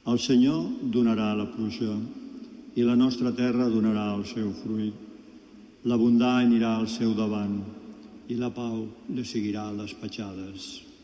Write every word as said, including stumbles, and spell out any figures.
El Senyor donarà la pluja i la nostra terra donarà el seu fruit. L'abundar anirà al seu davant i la pau li seguirà a les petjades.